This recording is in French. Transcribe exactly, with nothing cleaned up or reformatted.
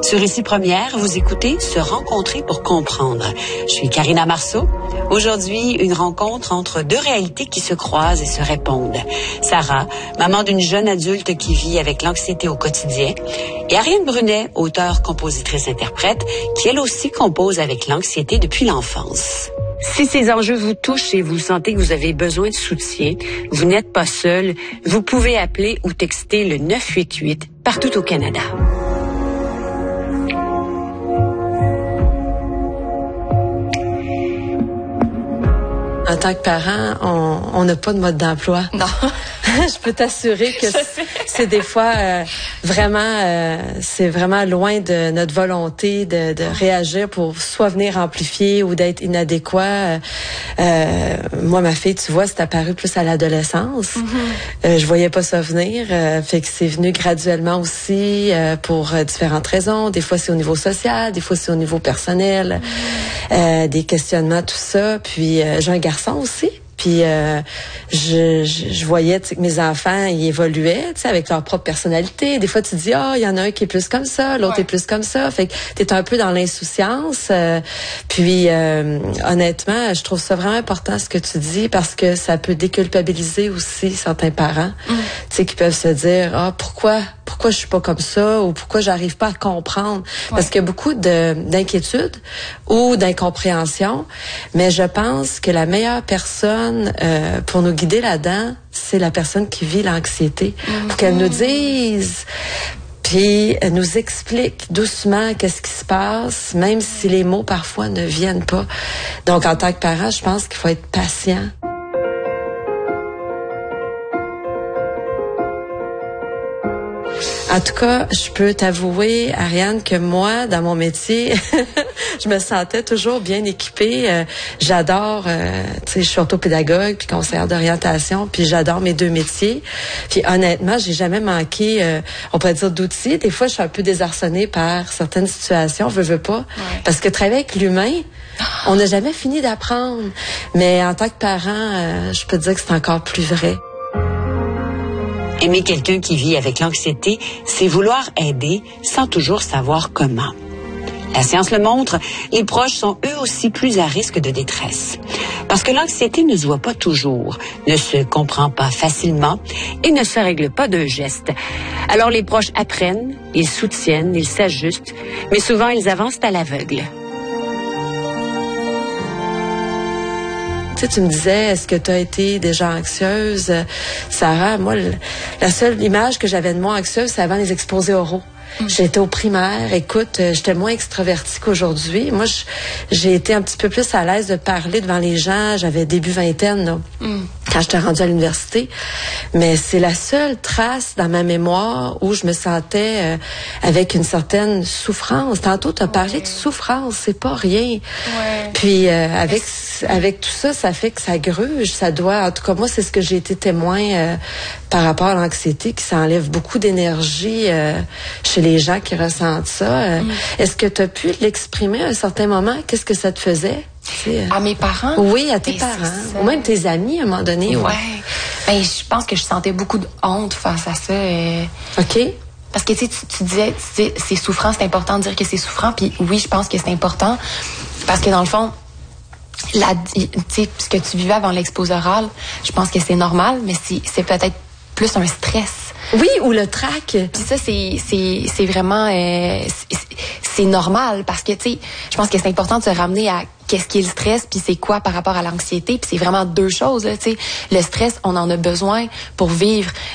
Sur Ici Première, vous écoutez Se rencontrer pour comprendre. Je suis Karina Marceau. Aujourd'hui, une rencontre entre deux réalités qui se croisent et se répondent. Sarah, maman d'une jeune adulte qui vit avec l'anxiété au quotidien, et Ariane Brunet, auteure, compositrice, interprète, qui elle aussi compose avec l'anxiété depuis l'enfance. Si ces enjeux vous touchent et vous sentez que vous avez besoin de soutien, vous n'êtes pas seul, vous pouvez appeler ou texter le neuf huit huit partout au Canada. En tant que parent, on n'a pas de mode d'emploi. Non. Je peux t'assurer que c'est des fois euh, vraiment, euh, c'est vraiment loin de notre volonté de, de réagir pour soit venir amplifier ou d'être inadéquat. Euh, moi, ma fille, tu vois, c'est apparu plus à l'adolescence. Mm-hmm. Euh, je voyais pas ça venir. Euh, fait que c'est venu graduellement aussi euh, pour euh, différentes raisons. Des fois, c'est au niveau social, des fois, c'est au niveau personnel. Mm-hmm. Euh, des questionnements, tout ça. Puis, euh, j'ai un garçon aussi. Puis euh, je, je, je voyais que mes enfants ils évoluaient, tu sais, avec leur propre personnalité. Des fois tu te dis ah, oh, il y en a un qui est plus comme ça, l'autre ouais. est plus comme ça. Fait que t'es un peu dans l'insouciance. Euh, puis euh, honnêtement, je trouve ça vraiment important ce que tu dis parce que ça peut déculpabiliser aussi certains parents, mm. tu sais, qui peuvent se dire ah oh, pourquoi pourquoi je suis pas comme ça ou pourquoi j'arrive pas à comprendre. Ouais. Parce qu'il y a beaucoup de d'inquiétude ou d'incompréhension, mais je pense que la meilleure personne Euh, pour nous guider là-dedans, c'est la personne qui vit l'anxiété. Mm-hmm. Pour qu'elle nous dise, puis elle nous explique doucement qu'est-ce qui se passe, même si les mots parfois ne viennent pas. Donc, en tant que parent, je pense qu'il faut être patient. En tout cas, je peux t'avouer, Ariane, que moi, dans mon métier, je me sentais toujours bien équipée. Euh, j'adore, euh, tu sais, je suis orthopédagogue puis conseillère d'orientation, puis j'adore mes deux métiers. Puis honnêtement, j'ai jamais manqué, euh, on pourrait dire, d'outils. Des fois, je suis un peu désarçonnée par certaines situations, je veux pas, ouais. Parce que travailler avec l'humain, on n'a jamais fini d'apprendre. Mais en tant que parent, euh, je peux te dire que c'est encore plus vrai. Aimer quelqu'un qui vit avec l'anxiété, c'est vouloir aider sans toujours savoir comment. La science le montre, les proches sont eux aussi plus à risque de détresse. Parce que l'anxiété ne se voit pas toujours, ne se comprend pas facilement et ne se règle pas d'un geste. Alors les proches apprennent, ils soutiennent, ils s'ajustent, mais souvent ils avancent à l'aveugle. Tu sais, tu me disais, est-ce que tu as été déjà anxieuse? Sarah, moi, la seule image que j'avais de moi anxieuse, c'est avant les exposés oraux. Mm. J'étais au primaire. Écoute, j'étais moins extravertie qu'aujourd'hui. Moi, je, j'ai été un petit peu plus à l'aise de parler devant les gens. J'avais début vingtaine, là, mm. quand j'étais rendue à l'université. Mais c'est la seule trace dans ma mémoire où je me sentais euh, avec une certaine souffrance. Tantôt, tu as ouais. parlé de souffrance. C'est pas rien. Ouais. Puis, euh, avec, avec tout ça, ça fait que ça gruge. Ça doit... En tout cas, moi, c'est ce que j'ai été témoin euh, par rapport à l'anxiété, qui s'enlève beaucoup d'énergie euh, chez les gens qui ressentent ça. Euh, mm. Est-ce que tu as pu l'exprimer à un certain moment? Qu'est-ce que ça te faisait? T'sais, à mes parents? Oui, à tes ben, parents. Ou même tes amis, à un moment donné. Ouais. ouais. Ben, je pense que je sentais beaucoup de honte face à ça. Euh... OK. Parce que tu, tu disais, tu disais, c'est souffrant, c'est important de dire que c'est souffrant. Puis oui, je pense que c'est important. Parce que dans le fond, la, tu sais, ce que tu vivais avant l'expose orale, je pense que c'est normal, mais c'est, c'est peut-être plus un stress. Oui, ou le trac. Puis ça, c'est, c'est, c'est vraiment... Euh, c'est, c'est normal parce que, tu sais, je pense que c'est important de se ramener à qu'est-ce qui est le stress, puis c'est quoi par rapport à l'anxiété. Puis c'est vraiment deux choses, tu sais. Le stress, on en a besoin pour vivre